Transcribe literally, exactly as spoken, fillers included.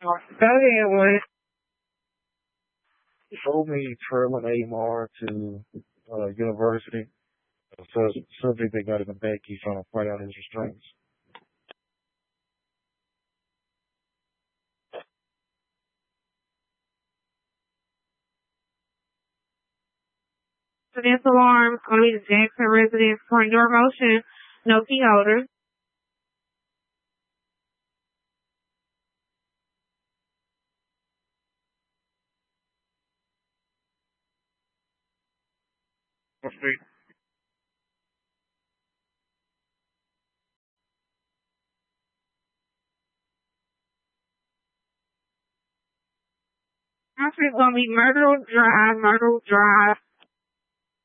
Go ahead, Wood. Show me trailing Amar to uh, university. So subject they got in the back, he's trying to fight out his restraints. Residence alarm, going to be the Jackson residence front door motion, no key holder. Street. Actually, it's going to be Myrtle Drive, Myrtle Drive,